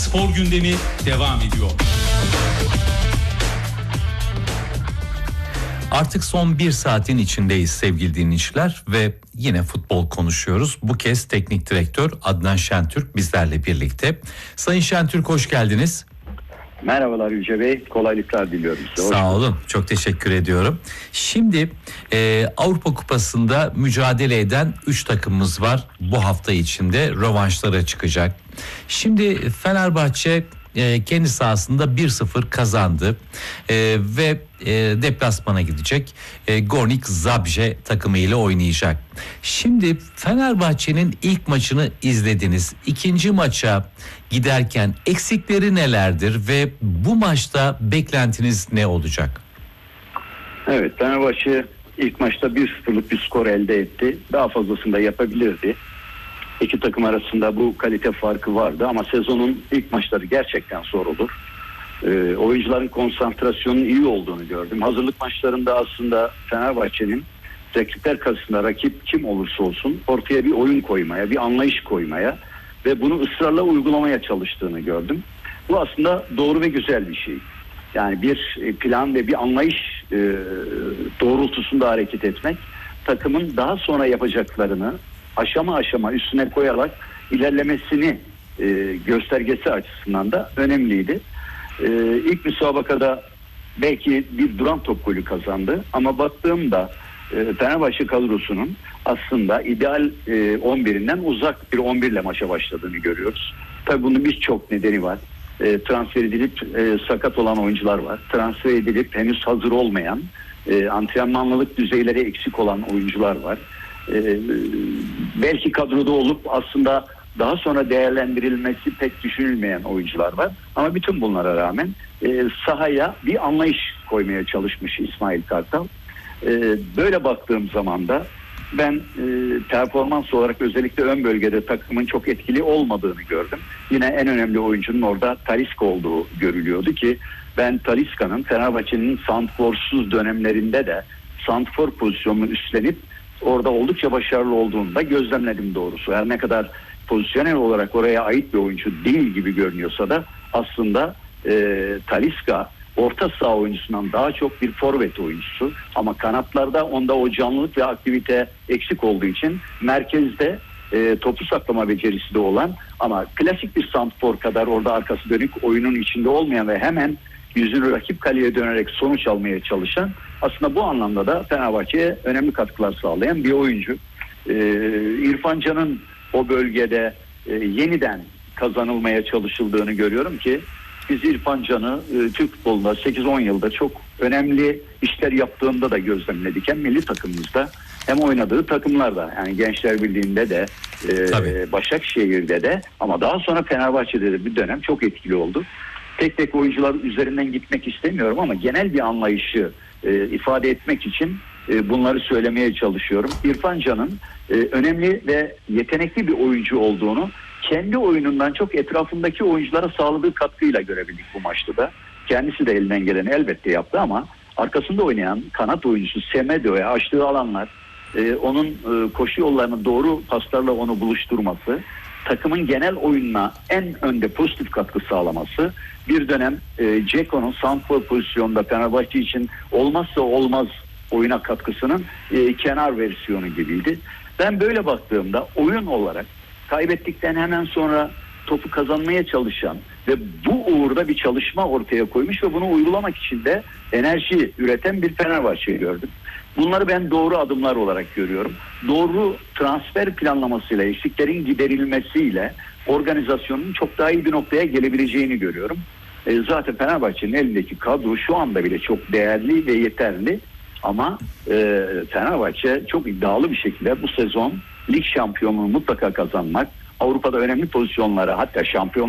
spor gündemi devam ediyor. Artık son bir saatin içindeyiz sevgili dinleyiciler ve yine futbol konuşuyoruz. Bu kez teknik direktör Adnan Şentürk bizlerle birlikte. Sayın Şentürk, hoş geldiniz. Merhabalar Yüce Bey, kolaylıklar diliyorum size. Sağ olun, çok teşekkür ediyorum. Şimdi Avrupa Kupası'nda mücadele eden 3 takımımız var. Bu hafta içinde rövanşlara çıkacak. Şimdi Fenerbahçe kendi sahasında 1-0 kazandı ve deplasmana gidecek. Gornik Zabrze takımıyla oynayacak. Şimdi Fenerbahçe'nin ilk maçını izlediniz. İkinci maça giderken eksikleri nelerdir ve bu maçta beklentiniz ne olacak? Evet, Fenerbahçe ilk maçta 1-0'lık bir skor elde etti. Daha fazlasını da yapabilirdi. İki takım arasında bu kalite farkı vardı ama sezonun ilk maçları gerçekten zor olur. Oyuncuların konsantrasyonunun iyi olduğunu gördüm. Hazırlık maçlarında aslında Fenerbahçe'nin rakipler karşısında rakip kim olursa olsun ortaya bir oyun koymaya, bir anlayış koymaya ve bunu ısrarla uygulamaya çalıştığını gördüm. Bu aslında doğru ve güzel bir şey. Yani bir plan ve bir anlayış doğrultusunda hareket etmek, takımın daha sonra yapacaklarını aşama aşama üstüne koyarak ilerlemesini göstergesi açısından da önemliydi. İlk müsabakada belki bir duran top golü kazandı ama baktığımda Fenerbahçe kadrosunun aslında ideal 11'inden uzak bir 11 ile maça başladığını görüyoruz. Tabii bunun birçok nedeni var. Transfer edilip sakat olan oyuncular var. Transfer edilip henüz hazır olmayan, antrenmanlılık düzeyleri eksik olan oyuncular var. Belki kadroda olup aslında daha sonra değerlendirilmesi pek düşünülmeyen oyuncular var. Ama bütün bunlara rağmen sahaya bir anlayış koymaya çalışmış İsmail Kartal. Böyle baktığım zaman da ben performans olarak özellikle ön bölgede takımın çok etkili olmadığını gördüm. Yine en önemli oyuncunun orada Talisca olduğu görülüyordu ki ben Talisca'nın Fenerbahçe'nin santrforsuz dönemlerinde de santrfor pozisyonunu üstlenip orada oldukça başarılı olduğunu da gözlemledim doğrusu. Her ne kadar pozisyonel olarak oraya ait bir oyuncu değil gibi görünüyorsa da aslında Talisca orta saha oyuncusundan daha çok bir forvet oyuncusu. Ama kanatlarda onda o canlılık ve aktivite eksik olduğu için merkezde topu saklama becerisi de olan ama klasik bir santrfor kadar orada arkası dönük oyunun içinde olmayan ve hemen yüzünü rakip kaleye dönerek sonuç almaya çalışan, aslında bu anlamda da Fenerbahçe'ye önemli katkılar sağlayan bir oyuncu. İrfan Can'ın o bölgede yeniden kazanılmaya çalışıldığını görüyorum ki biz İrfan Can'ı Türk futbolunda 8-10 yılda çok önemli işler yaptığında da gözlemledik. Hem milli takımımızda hem oynadığı takımlarda, yani Gençler Birliği'nde de Başakşehir'de de ama daha sonra Fenerbahçe'de de bir dönem çok etkili oldu. Tek tek oyuncular üzerinden gitmek istemiyorum ama genel bir anlayışı ifade etmek için bunları söylemeye çalışıyorum. İrfan Can'ın önemli ve yetenekli bir oyuncu olduğunu kendi oyunundan çok etrafındaki oyunculara sağladığı katkıyla görebildik bu maçta da. Kendisi de elinden geleni elbette yaptı ama arkasında oynayan kanat oyuncusu Semedo'ya açtığı alanlar, onun koşu yollarını doğru paslarla onu buluşturması, takımın genel oyununa en önde pozitif katkı sağlaması, bir dönem Ceko'nun santrfor pozisyonda Fenerbahçe için olmazsa olmaz oyuna katkısının kenar versiyonu gibiydi. Ben böyle baktığımda oyun olarak kaybettikten hemen sonra topu kazanmaya çalışan ve bu uğurda bir çalışma ortaya koymuş ve bunu uygulamak için de enerji üreten bir Fenerbahçe'yi gördüm. Bunları ben doğru adımlar olarak görüyorum. Doğru transfer planlamasıyla, eksiklerin giderilmesiyle organizasyonun çok daha iyi bir noktaya gelebileceğini görüyorum. Zaten Fenerbahçe'nin elindeki kadro şu anda bile çok değerli ve yeterli. Ama Fenerbahçe çok iddialı bir şekilde bu sezon lig şampiyonluğunu mutlaka kazanmak, Avrupa'da önemli pozisyonlara, hatta şampiyon